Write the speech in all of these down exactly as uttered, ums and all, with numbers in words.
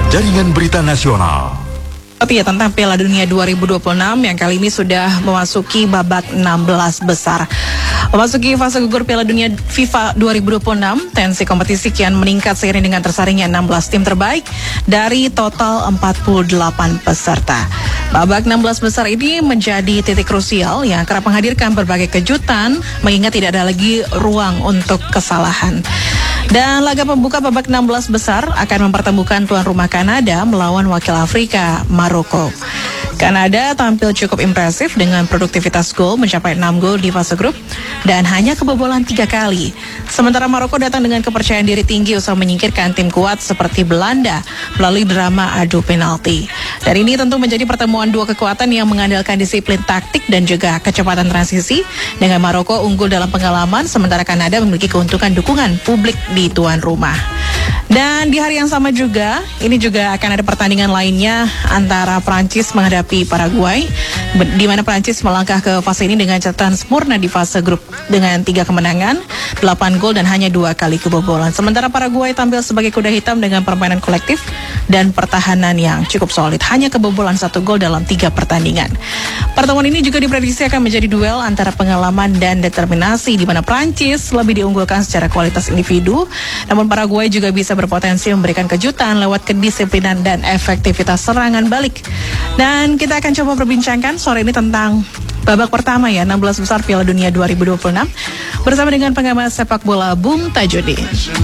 Jaringan Berita Nasional. Tapi ya tentang Piala Dunia dua ribu dua puluh enam yang kali ini sudah memasuki babak enam belas besar. Memasuki fase gugur Piala Dunia FIFA dua ribu dua puluh enam, tensi kompetisi kian meningkat seiring dengan tersaringnya enam belas tim terbaik dari total empat puluh delapan peserta. Babak enam belas besar ini menjadi titik krusial yang kerap menghadirkan berbagai kejutan, mengingat tidak ada lagi ruang untuk kesalahan. Dan laga pembuka babak enam belas besar akan mempertemukan tuan rumah Kanada melawan wakil Afrika, Maroko. Kanada tampil cukup impresif dengan produktivitas gol mencapai enam gol di fase grup dan hanya kebobolan tiga kali. Sementara Maroko datang dengan kepercayaan diri tinggi usai menyingkirkan tim kuat seperti Belanda melalui drama adu penalti. Dan ini tentu menjadi pertemuan dua kekuatan yang mengandalkan disiplin taktik dan juga kecepatan transisi, dengan Maroko unggul dalam pengalaman sementara Kanada memiliki keuntungan dukungan publik di tuan rumah. Dan di hari yang sama juga, ini juga akan ada pertandingan lainnya antara Prancis menghadapi Paraguay, di mana Prancis melangkah ke fase ini dengan catatan sempurna di fase grup dengan tiga kemenangan, delapan gol dan hanya dua kali kebobolan. Sementara Paraguay tampil sebagai kuda hitam dengan permainan kolektif dan pertahanan yang cukup solid, hanya kebobolan satu gol dalam tiga pertandingan. Pertemuan ini juga diprediksi akan menjadi duel antara pengalaman dan determinasi, di mana Prancis lebih diunggulkan secara kualitas individu, namun Paraguay juga bisa berpotensi memberikan kejutan lewat kedisiplinan dan efektivitas serangan balik. Dan kita akan coba perbincangkan sore ini tentang babak pertama ya enam belas besar Piala Dunia dua ribu dua puluh enam bersama dengan pengamat sepak bola Bung Tajudin.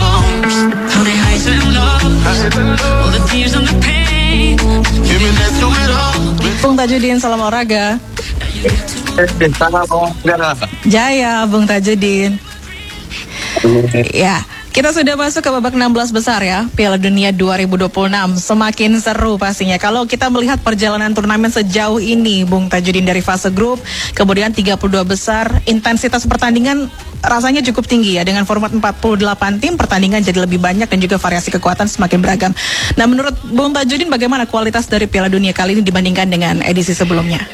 Bung Tajudin, salam olahraga. Salam olahraga. Jaya Bung Tajudin. Ya. Kita sudah masuk ke babak enam belas besar ya, Piala Dunia dua ribu dua puluh enam. Semakin seru pastinya. Kalau kita melihat perjalanan turnamen sejauh ini, Bung Tajudin, dari fase grup, kemudian tiga puluh dua besar, intensitas pertandingan rasanya cukup tinggi ya. Dengan format empat puluh delapan tim, pertandingan jadi lebih banyak dan juga variasi kekuatan semakin beragam. Nah, menurut Bung Tajudin, bagaimana kualitas dari Piala Dunia kali ini dibandingkan dengan edisi sebelumnya?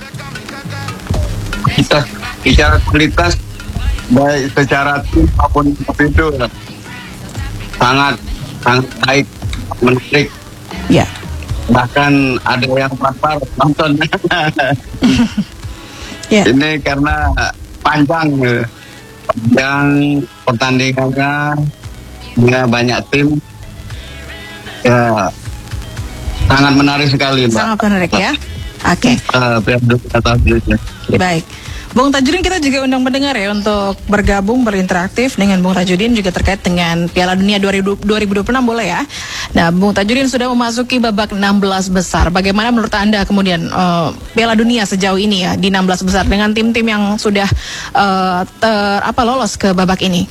Kita bicara kualitas, baik secara tim maupun individu, sangat sangat baik, menarik. Ya. Bahkan ada yang lapar nonton. Ya. Ini karena panjang, yang pertandingannya ya, banyak tim, ya sangat menarik sekali, Mbak. Sangat menarik ya. Oke. Okay. Uh, Baik. Bung Tajudin, kita juga undang pendengar ya untuk bergabung, berinteraktif dengan Bung Tajudin juga terkait dengan Piala Dunia dua ribu dua puluh enam, boleh ya. Nah, Bung Tajudin sudah memasuki babak enam belas besar. Bagaimana menurut Anda kemudian uh, Piala Dunia sejauh ini ya di enam belas besar dengan tim-tim yang sudah uh, ter, apa lolos ke babak ini?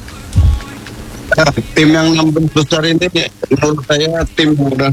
Tim yang enam belas besar ini menurut saya tim mudah.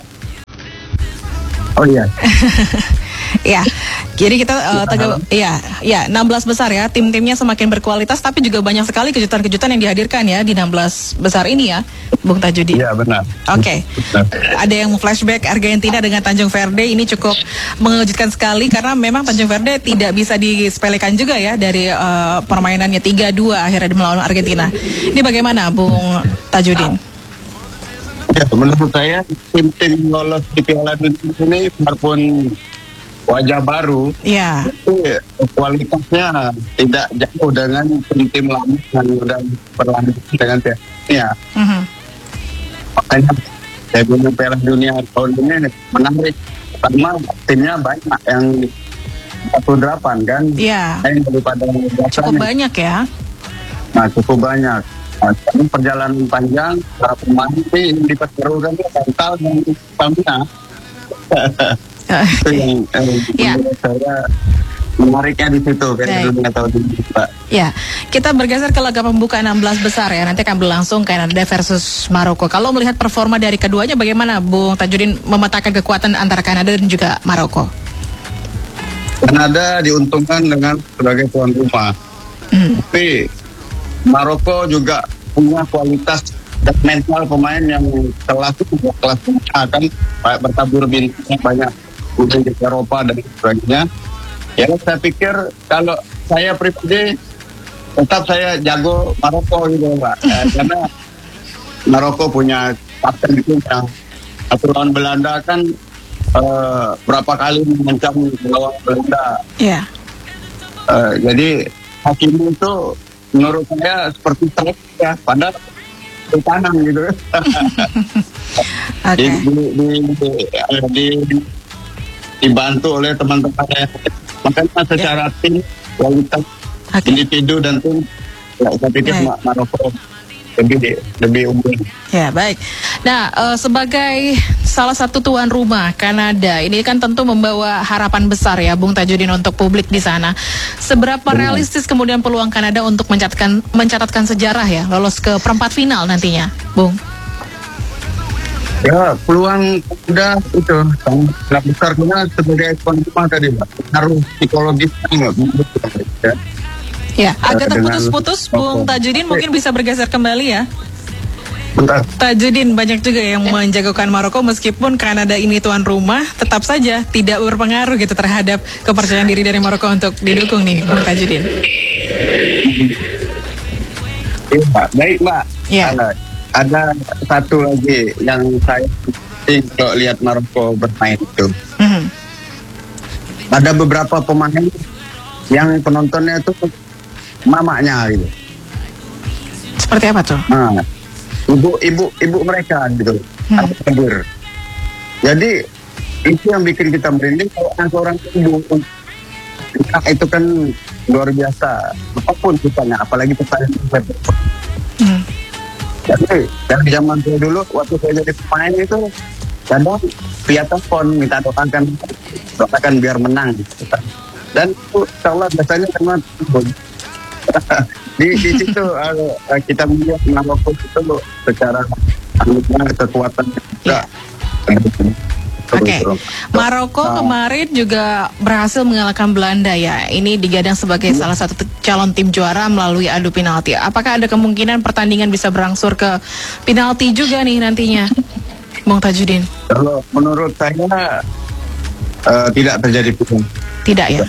Oh iya. Ya, jadi kita uh, tegak, ya, ya enam belas besar ya, tim-timnya semakin berkualitas, tapi juga banyak sekali kejutan-kejutan yang dihadirkan ya di enam belas besar ini ya, Bung Tajudin. Iya, benar. Oke, okay. Ada yang flashback Argentina dengan Tanjung Verde, ini cukup mengejutkan sekali karena memang Tanjung Verde tidak bisa disepelekan juga ya dari uh, permainannya tiga dua akhirnya melawan Argentina. Ini bagaimana, Bung Tajudin? Ya, menurut saya tim-tim lolos di Piala Dunia ini walaupun wajah baru, ya, itu kualitasnya tidak jauh dengan tim-tim lama yang sudah berlanjut dengan Piala Dunia. Uh-huh. Makanya saya bilang Piala Dunia tahun ini menarik karena timnya banyak, yang empat puluh delapan kan, ya, yang daripada cukup banyak ya. Nah, cukup banyak. Nah, perjalanan panjang, para pemain ini diperserukan mental dan stamina. Itu yang, yang ya. Saya menariknya di situ kan, tahun ini, Pak. Ya, kita bergeser ke laga pembuka enam belas besar ya. Nanti akan berlangsung Kanada versus Maroko. Kalau melihat performa dari keduanya, bagaimana Bung Tajudin memetakan kekuatan antara Kanada dan juga Maroko? Kanada diuntungkan dengan sebagai tuan rumah, hmm. tapi Maroko juga punya kualitas dan mental pemain yang kelas kelas akan bertabur bintang banyak di Eropa dan sebagainya. Ya, saya pikir kalau saya pribadi tetap saya jago Maroko gitu, Pak. Eh, karena Maroko punya kapten itu yang Atau lawan Belanda kan uh, berapa kali mengancam lawan Belanda. Iya. Uh, jadi Hakimi itu menurut saya seperti truk ya, padahal di kanan gitu. Oke. di, di, di, di, di, dibantu oleh teman-teman. Makanya secara yeah. tim, kualitas Okay. individu dan tim, ya, saya pikir Baik. Maroko lebih lebih unggul. Ya, baik. Nah, uh, sebagai salah satu tuan rumah Kanada, ini kan tentu membawa harapan besar ya, Bung Tajudin, untuk publik di sana. Seberapa Benar. realistis kemudian peluang Kanada untuk mencatatkan mencatatkan sejarah ya, lolos ke perempat final nantinya, Bung? Ya, peluang udah itu sangat besar karena sebagai tuan rumah tadi, Pak. Pengaruh psikologis sangat ya. Ya, agak Dengan- terputus-putus, Bung Tajudin, mungkin bisa bergeser kembali ya. Bentar. Tajudin, banyak juga yang menjagokan Maroko meskipun Kanada ini tuan rumah, tetap saja tidak berpengaruh gitu terhadap kepercayaan diri dari Maroko untuk didukung nih, Bung Tajudin. Ya, Pak. Baik, Mbak. Ya. Ada, ada satu lagi yang saya penting kalau lihat Maroko bermain itu. Mhm. Ada beberapa pemain yang penontonnya itu mamanya gitu. Seperti apa tuh? Nah, ibu ibu ibu mereka gitu. Hmm. Hadir. Jadi itu yang bikin kita merinding kalau ada seorang ibu. Nah, itu kan luar biasa. Apapun kitanya, apalagi kita Hmm. Jadi dari zaman saya dulu waktu saya jadi pemain itu kadang via telepon minta doakan doakan biar menang gitu. Dan itu insya Allah biasanya karena di di situ uh, kita melihat Maroko itu secara anggapnya kekuatan kita. Oke, Maroko kemarin juga berhasil mengalahkan Belanda ya. Ini digadang sebagai salah satu t- calon tim juara melalui adu penalti. Apakah ada kemungkinan pertandingan bisa berangsur ke penalti juga nih nantinya, Bung Tajudin? Kalau menurut saya uh, tidak terjadi pun. Tidak ya?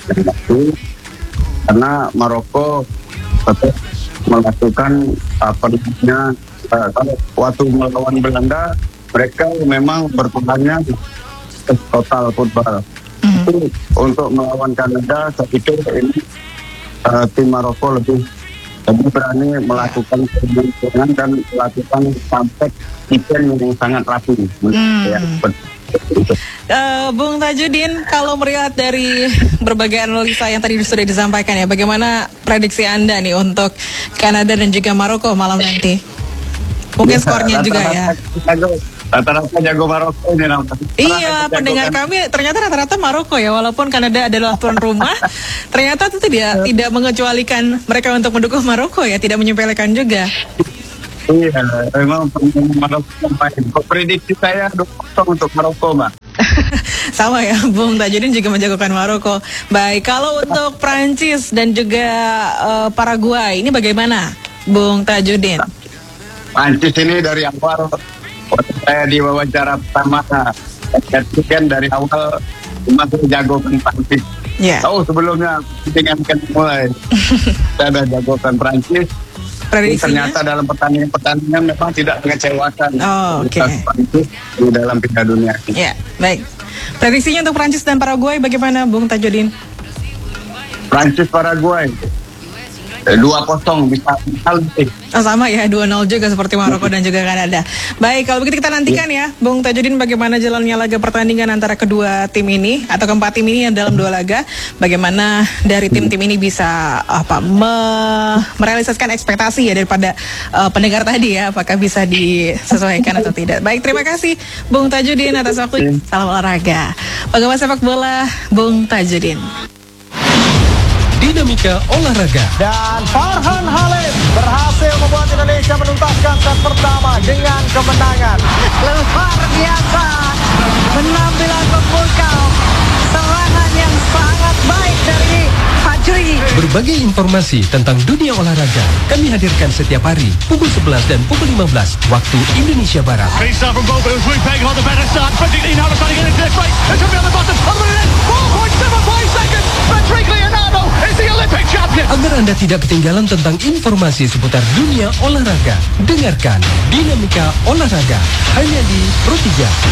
Karena Maroko tetap melakukan apa namanya uh, kalau waktu melawan Belanda mereka memang bertahannya total football. Mhm. Itu untuk melawan Kanada saya pikir ini uh, tim Maroko lebih lebih berani melakukan serangan dan melakukan sampai defense yang sangat rapi. Hmm. Ya, betul. Eh, Bung Tajudin, kalau melihat dari berbagai analisa yang tadi sudah disampaikan ya, bagaimana prediksi Anda nih untuk Kanada dan juga Maroko malam nanti? Mungkin Ya, skornya juga ya. jago- Rata-rata jago Maroko ini namanya. Iya, Rata-rata pendengar jago kan. kami ternyata rata-rata Maroko ya, walaupun Kanada adalah tuan rumah, ternyata itu tidak tidak mengecualikan mereka untuk mendukung Maroko ya, tidak menyepelekan juga. Iya, memang Maroko main. Prediksi saya dua kosong untuk Maroko, Mbak. Sama ya, Bung Tajudin juga menjagokan Maroko. Baik, kalau untuk Prancis dan juga eh, Paraguay, ini bagaimana, Bung Tajudin? Prancis ini dari awal waktu saya di wawancara pertama kan dari awal masih jagokan Prancis. Ya, Tahu sebelumnya pertandingan kan mulai saya ada jagokan Prancis. prediksinya? Ternyata dalam pertandingan-pertandingan memang tidak mengecewakan. Oh, oke. Kualitas Prancis di dalam Piala Dunia ini. Ya, baik. Prediksinya untuk Prancis dan Paraguay bagaimana, Bung Tajudin? Prancis Paraguay dua kosong bisa lebih. Oh, sama ya, dua nol juga seperti Maroko dan juga Kanada. Baik, kalau begitu kita nantikan ya, Bung Tajudin, bagaimana jalannya laga pertandingan antara kedua tim ini atau keempat tim ini yang dalam dua laga. Bagaimana dari tim-tim ini bisa apa me- merealisasikan ekspektasi ya daripada uh, pendengar tadi ya, apakah bisa disesuaikan atau tidak. Baik, terima kasih Bung Tajudin atas waktu. Salam olahraga. Pengamat sepak bola Bung Tajudin. Dinamika olahraga. Dan Farhan Halim berhasil membuat Indonesia menuntaskan set pertama dengan kemenangan. Luar biasa, penampilan memukau, serangan yang sangat baik dari Fajri. Berbagai informasi tentang dunia olahraga kami hadirkan setiap hari pukul sebelas dan pukul lima belas waktu Indonesia Barat. Great start from both, but it was Luke Pegg on the better start. Frederick Leonardo trying to get into this race. It's going to be on the bottom. On the minute, four point seven five seconds. Frederick Leonardo is the Olympic champion. Agar Anda tidak ketinggalan tentang informasi seputar dunia olahraga, dengarkan Dinamika Olahraga hanya di Pro tiga.